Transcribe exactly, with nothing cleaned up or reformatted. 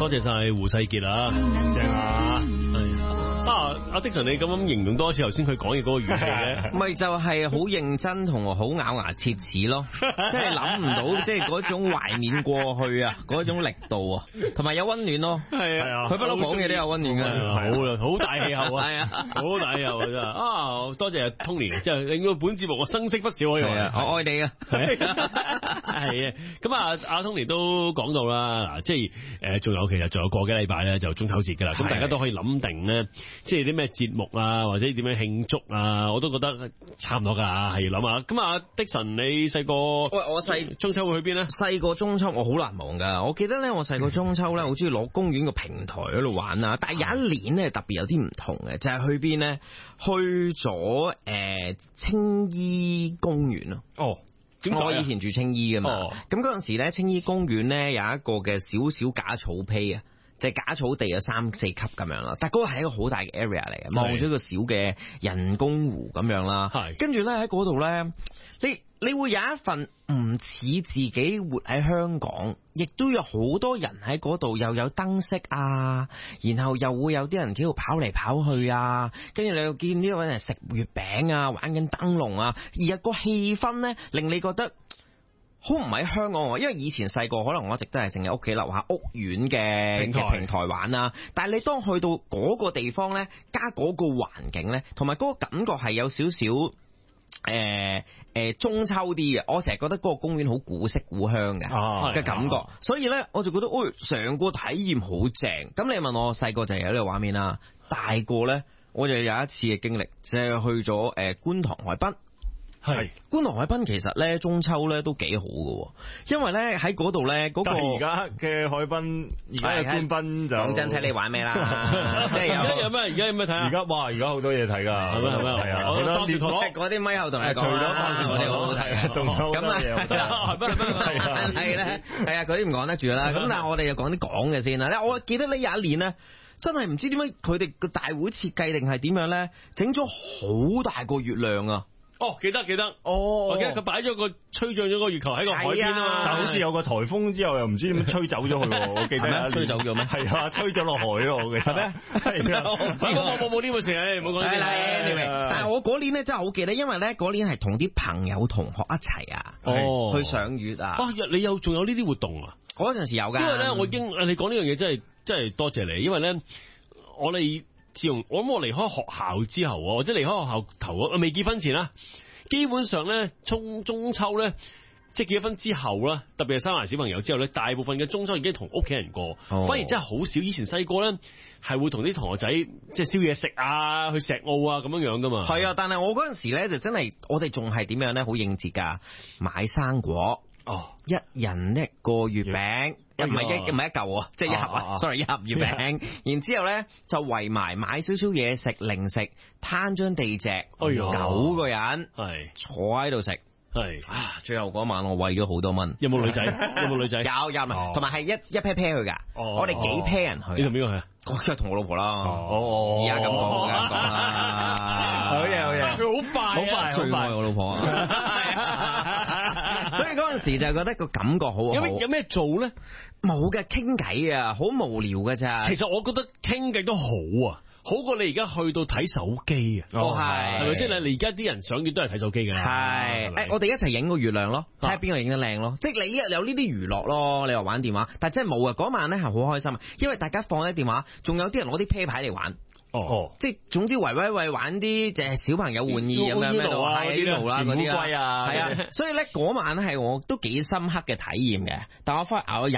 多謝晒胡世傑啊，正啊，係啊，阿 Dixon 你咁樣形容多次頭先佢講嘢嗰個語氣嘅， 咪就係好認真同好咬牙切齒咯，即係諗唔到，即係嗰種懷緬過去啊，嗰種力度啊，同埋有溫暖咯，係啊，佢不嬲講嘢都有溫暖嘅， 好啦，好大氣候啊， 係啊， 好大氣候啊真係啊，多謝 Tony， 即係令到本節目我生色不少可以話， 我愛你啊， 係啊，咁啊阿 Tony 都講到啦，嗱，即係誒仲有其實仲有個幾禮拜咧就中秋節噶啦，咁大家都可以諗定咧，即係啲咩節目啊，或者點樣慶祝啊，我都覺得差唔多噶，係諗下。咁啊，Dixon你細個， 喂，我細中秋會去邊咧？ 細個中秋我好難忘噶，我記得咧，我細個中秋咧，好中意攞公園個平台嗰度玩啊。但係有一年咧特別有啲唔同嘅，就係、是、去邊咧？去咗誒、呃、青衣公園咯。 哦。 我以前住青衣噶嘛，咁嗰陣時咧，青衣公園咧有一個嘅少少假草坯啊，即係假草地有三四級咁樣啦，但係嗰個係一個好大嘅 area 嚟嘅，望咗個小嘅人工湖咁樣啦，係，跟住咧喺嗰度咧，你你會有一份唔似自己活喺香港，亦都有好多人喺嗰度，又有燈飾啊，然後又會有啲人喺度跑嚟跑去啊，跟住你又見呢個人食月餅啊，玩緊燈籠啊，而個氣氛咧令你覺得好唔喺香港，因為以前細個可能我一直都係淨係屋企樓下屋苑嘅平台平台玩啦，但係你當去到嗰個地方咧，加嗰個環境咧，同埋嗰個感覺係有少少。誒、呃、誒、呃，中秋啲嘅，我成日覺得嗰個公園好古色古香嘅嘅感覺，所以咧我就覺得，喂、哎，成個體驗好正。咁你問我細個就係有呢個畫面啦，大個咧我就有一次嘅經歷，就係、是、去咗誒、呃、觀塘海濱。係觀塘海濱其實咧中秋咧都幾好嘅，因為咧喺嗰度咧嗰個而家嘅海濱，而家嘅官濱就講真睇你玩咩啦，即係有有咩？而家有咩睇啊？ 而家哇，而家好多嘢睇噶，係咪係咪係啊？我覺得連嗰啲咪後同你講，除咗當時嗰啲好好睇， 仲有好多嘢好睇。 係係咧，係啊，嗰啲唔講得住啦。咁但係我哋就講啲講嘅先啦。咧，我記得呢有一年咧，真係唔知點解佢哋個大會設計定係點樣咧，整咗好大個月亮啊！ 哦，記得記得， 哦， 我記得佢擺咗個吹漲咗個月球喺個海邊啊嘛， 但好似有個颱風之後又唔知點吹走咗佢，我記得咩？吹走咗咩？ 係啊，吹咗落海咯，我記得。係咩？係啊， 冇冇冇呢回事，唔好講呢啲啦。 但係我嗰年咧真係好記得，因為咧嗰年係同啲朋友同學一齊啊， 哦， 去賞月啊。 啊，你有仲有呢啲活動啊？ 嗰陣時有噶。 因為咧，我已經你講呢樣嘢真係真係多謝你，因為咧我哋自從我諗我離開學校之後，或者離開學校頭未結婚前啦。基本上咧，中中秋咧，即係結咗婚之後啦，特別係生埋小朋友之後咧，大部分嘅中秋已經同屋企人過，哦、反而真係好少。以前細個咧係會同啲同學仔即係燒嘢食啊，去石澳啊咁樣樣噶嘛。係啊， 但係我嗰陣時咧就真係，我哋仲係點樣咧？好應節噶，買生果，哦，一人一個月餅。唔係一唔係一嚿啊，即係一盒啊 ，sorry 一盒月餅。然之後咧就圍埋買少少嘢食零食，攤張地席，九個人係坐喺度食，係啊。最後嗰晚我餵咗好多蚊。 有冇女仔？有冇女仔？ 有有，同埋係一一 pair pair 去噶。我哋幾 pair 人去。 你同邊個去啊？ 我今日同我老婆啦。 哦， 而家咁講咁講啦。 好嘢好嘢， 佢好快，好快， 最愛我老婆啊。所以嗰陣時就覺得個感覺好好。 有咩有咩做咧？ 冇嘅，傾偈啊，好無聊㗎咋。 其實我覺得傾偈都好啊，好過你而家去到睇手機啊。 哦，係， 係咪先？你而家啲人賞月都係睇手機㗎啦。 係，誒，我哋一齊影個月亮咯，睇下邊個影得靚咯。即係你有呢啲娛樂咯，你話玩電話，但係真係冇啊。嗰晚咧係好開心啊，因為大家放低電話，仲有啲人攞啲啤牌嚟玩。哦，即係總之圍圍圍玩啲就係小朋友玩意咁樣咩度啊，啲路啦嗰啲啊，係啊，所以咧嗰晚係我都幾深刻嘅體驗嘅。但我翻去咬咗